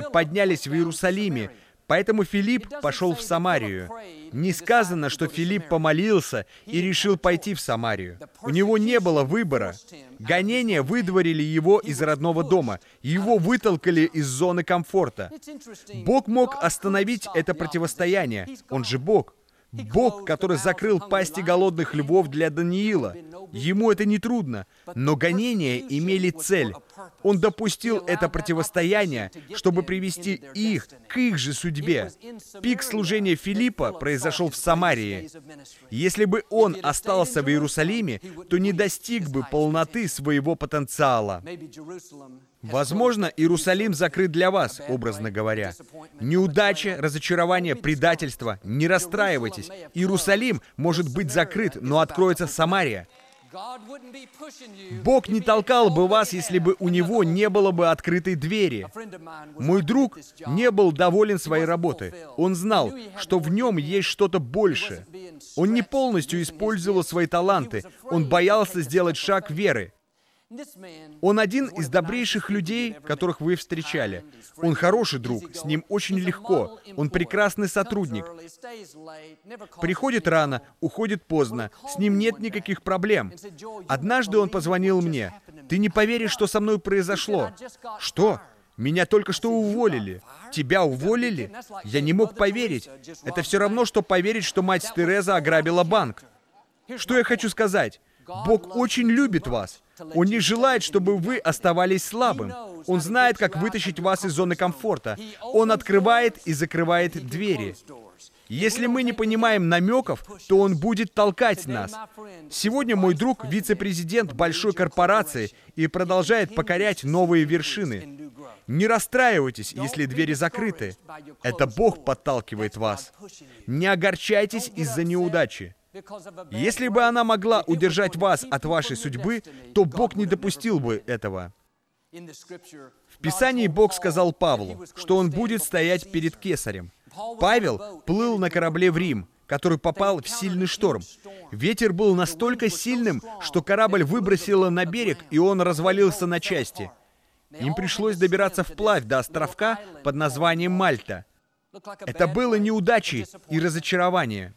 поднялись в Иерусалиме, поэтому Филипп пошел в Самарию. Не сказано, что Филипп помолился и решил пойти в Самарию. У него не было выбора. Гонения выдворили его из родного дома. Его вытолкали из зоны комфорта. Бог мог остановить это противостояние. Он же Бог. Бог, который закрыл пасти голодных львов для Даниила. Ему это не трудно, но гонения имели цель. Он допустил это противостояние, чтобы привести их к их же судьбе. Пик служения Филиппа произошел в Самарии. Если бы он остался в Иерусалиме, то не достиг бы полноты своего потенциала. Возможно, Иерусалим закрыт для вас, образно говоря. Неудача, разочарование, предательство. Не расстраивайтесь. Иерусалим может быть закрыт, но откроется Самария. Бог не толкал бы вас, если бы у него не было бы открытой двери. Мой друг не был доволен своей работой. Он знал, что в нем есть что-то большее. Он не полностью использовал свои таланты. Он боялся сделать шаг веры. Он один из добрейших людей, которых вы встречали. Он хороший друг, с ним очень легко. Он прекрасный сотрудник. Приходит рано, уходит поздно. С ним нет никаких проблем. Однажды он позвонил мне. «Ты не поверишь, что со мной произошло». «Что? Меня только что уволили». «Тебя уволили?» Я не мог поверить. Это все равно, что поверить, что мать Тереза ограбила банк. Что я хочу сказать? Бог очень любит вас. Он не желает, чтобы вы оставались слабым. Он знает, как вытащить вас из зоны комфорта. Он открывает и закрывает двери. Если мы не понимаем намеков, то Он будет толкать нас. Сегодня мой друг вице-президент большой корпорации и продолжает покорять новые вершины. Не расстраивайтесь, если двери закрыты. Это Бог подталкивает вас. Не огорчайтесь из-за неудачи. Если бы она могла удержать вас от вашей судьбы, то Бог не допустил бы этого. В Писании Бог сказал Павлу, что он будет стоять перед Кесарем. Павел плыл на корабле в Рим, который попал в сильный шторм. Ветер был настолько сильным, что корабль выбросило на берег, и он развалился на части. Им пришлось добираться вплавь до островка под названием Мальта. Это было неудачей и разочарование.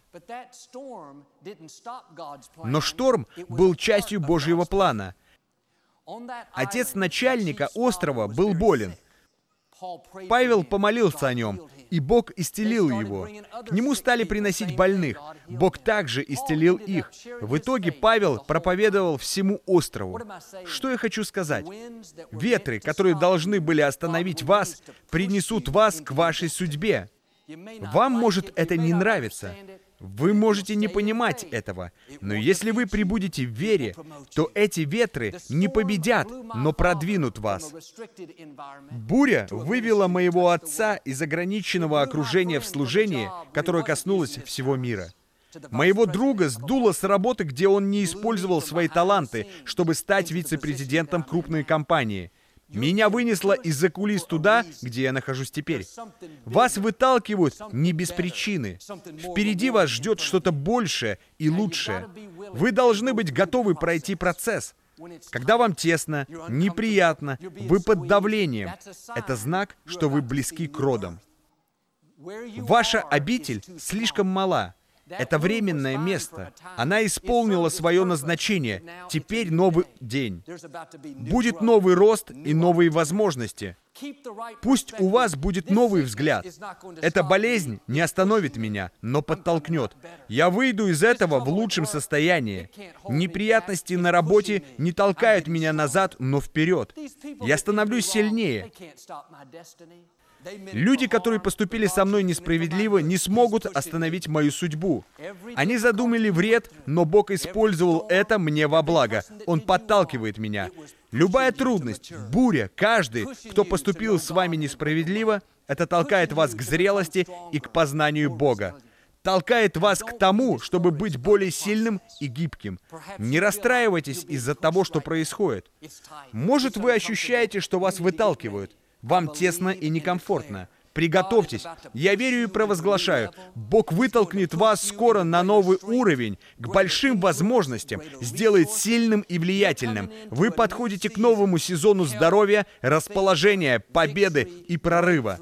Но шторм был частью Божьего плана. Отец начальника острова был болен. Павел помолился о нем, и Бог исцелил его. К нему стали приносить больных. Бог также исцелил их. В итоге Павел проповедовал всему острову. Что я хочу сказать? Ветры, которые должны были остановить вас, принесут вас к вашей судьбе. Вам может это не нравиться. Вы можете не понимать этого. Но если вы пребудете в вере, то эти ветры не победят, но продвинут вас. Буря вывела моего отца из ограниченного окружения в служении, которое коснулось всего мира. Моего друга сдуло с работы, где он не использовал свои таланты, чтобы стать вице-президентом крупной компании. Меня вынесло из-за кулис туда, где я нахожусь теперь. Вас выталкивают не без причины. Впереди вас ждет что-то большее и лучшее. Вы должны быть готовы пройти процесс. Когда вам тесно, неприятно, вы под давлением. Это знак, что вы близки к родам. Ваша обитель слишком мала. Это временное место. Она исполнила свое назначение. Теперь новый день. Будет новый рост и новые возможности. Пусть у вас будет новый взгляд. Эта болезнь не остановит меня, но подтолкнет. Я выйду из этого в лучшем состоянии. Неприятности на работе не толкают меня назад, но вперед. Я становлюсь сильнее. Люди, которые поступили со мной несправедливо, не смогут остановить мою судьбу. Они задумали вред, но Бог использовал это мне во благо. Он подталкивает меня. Любая трудность, буря, каждый, кто поступил с вами несправедливо, это толкает вас к зрелости и к познанию Бога. Толкает вас к тому, чтобы быть более сильным и гибким. Не расстраивайтесь из-за того, что происходит. Может, вы ощущаете, что вас выталкивают. Вам тесно и некомфортно. Приготовьтесь. Я верю и провозглашаю. Бог вытолкнет вас скоро на новый уровень, к большим возможностям, сделает сильным и влиятельным. Вы подходите к новому сезону здоровья, расположения, победы и прорыва.